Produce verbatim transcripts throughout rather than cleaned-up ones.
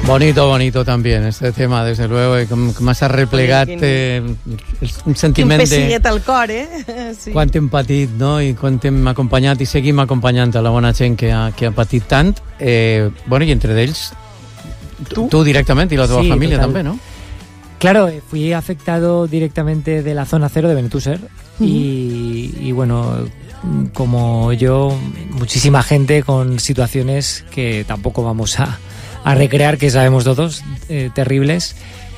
Bonito, bonito también este tema, desde luego, i com, com s'ha replegat eh, un sentiment de... Quin pessillet al cor, eh? Sí. Quant hem patit, no?, i quant hem acompanyat i seguim acompanyant a la bona gent que ha, que ha patit tant. Eh, bueno, y entre ells, tú, tú directamente y la tuya sí, familia total. También, ¿no? Claro, fui afectado directamente de la zona cero de Benetúser uh-huh. y, y bueno, como yo, muchísima gente con situaciones que tampoco vamos a a recrear, que sabemos todos, eh, terribles.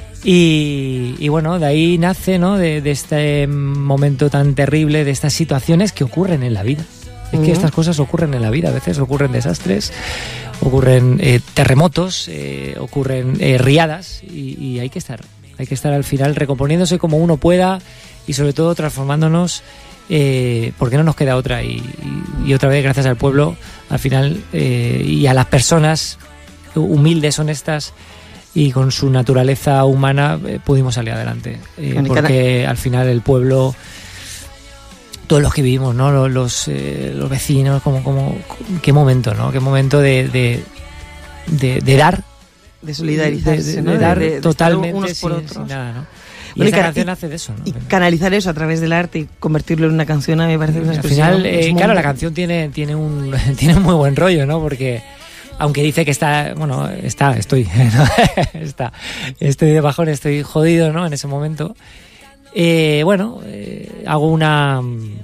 Y, y bueno, de ahí nace, ¿no?, de, de este momento tan terrible, de estas situaciones que ocurren en la vida. Es uh-huh. que estas cosas ocurren en la vida, a veces ocurren desastres, ocurren eh, terremotos, eh, ocurren eh, riadas y, y hay que estar, hay que estar al final recomponiéndose como uno pueda y sobre todo transformándonos, eh, porque no nos queda otra. Y, y, y otra vez, gracias al pueblo, al final, eh, y a las personas humildes, honestas y con su naturaleza humana, eh, pudimos salir adelante, eh, porque al final el pueblo, todos los que vivimos, ¿no?, los los, eh, los vecinos, como como qué momento, ¿no?, qué momento de de de, de dar, de solidarizarse, de, de, ¿no?, de dar de, de totalmente unos por sin, otros. sin nada, ¿no? Y bueno, esta y canción y, hace de eso, ¿no? Y canalizar eso a través del arte y convertirlo en una canción, a mí me parece una expresión. Al final, eh, muy... claro, la canción tiene tiene un tiene un muy buen rollo, ¿no?, porque aunque dice que está, bueno, está, estoy, ¿no? está, estoy de bajón, estoy jodido, ¿no?, en ese momento. Eh, bueno, eh, hago una,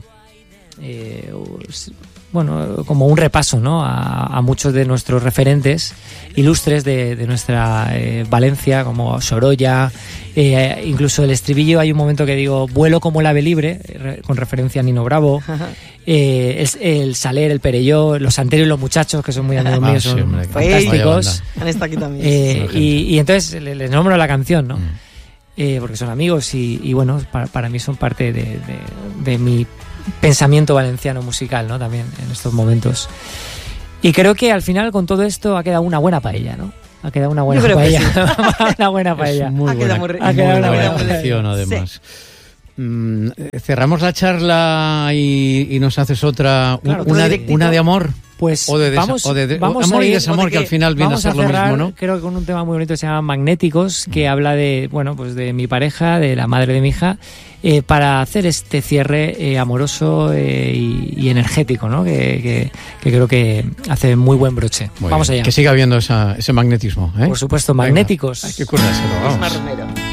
eh, bueno, como un repaso, ¿no?, a, a muchos de nuestros referentes ilustres de, de nuestra eh, Valencia, como Sorolla, eh, incluso el estribillo, hay un momento que digo, vuelo como el ave libre, re, con referencia a Nino Bravo. Eh, el, el Saler, el Perelló, los Santeros y los Muchachos, que son muy amigos míos, son sí, hombre, fantásticos. Han estado aquí también. Eh, y, y entonces les le nombro la canción, ¿no? Mm. Eh, porque son amigos y, y bueno, para, para mí son parte de, de, de mi pensamiento valenciano musical, ¿no?, también en estos momentos. Y creo que al final con todo esto ha quedado una buena paella, ¿no? Ha quedado una buena paella. Sí. Una buena paella. Es muy ha buena, muy, ha quedado muy una buena buena canción, además. Sí. Mm, cerramos la charla y, y nos haces otra, claro, una, de, una de amor. Pues o de, desa- vamos, o de, de vamos amor a ir, y desamor, que, que al final viene a ser a cerrar, lo mismo, ¿no? Creo que con un tema muy bonito que se llama Magnéticos, que mm. habla de, bueno, pues de mi pareja, de la madre de mi hija, eh, para hacer este cierre eh, amoroso eh, y, y energético, ¿no? Que, que, que creo que hace muy buen broche. Muy vamos bien. allá. Que siga habiendo esa, ese magnetismo, ¿eh? Por supuesto, Magnéticos. Venga, hay que curárselo, vamos. Romero.